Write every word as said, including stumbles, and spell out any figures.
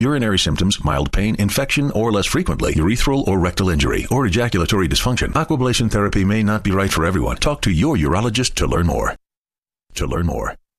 Urinary symptoms, mild pain, infection, or less frequently, urethral or rectal injury, or ejaculatory dysfunction. Aquablation therapy may not be right for everyone. Talk to your urologist to learn more. To learn more,